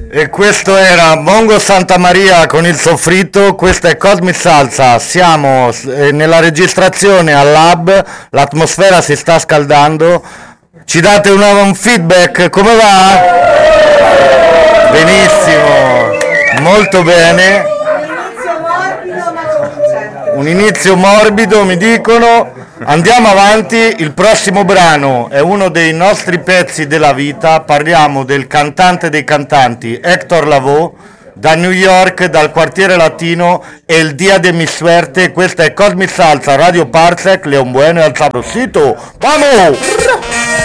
E questo era Mongo Santa Maria con il soffritto, questa è Cosmic Salsa, siamo nella registrazione al lab, l'atmosfera si sta scaldando, ci date un feedback, come va? Benissimo, molto bene, un inizio morbido mi dicono, andiamo avanti, il prossimo brano è uno dei nostri pezzi della vita, parliamo del cantante dei cantanti, Héctor Lavoe, da New York, dal quartiere latino, El Dia de mi Suerte, questa è Cosmic Salsa, Radio Parsec, Leon Bueno e Al Sabrosito, vamos!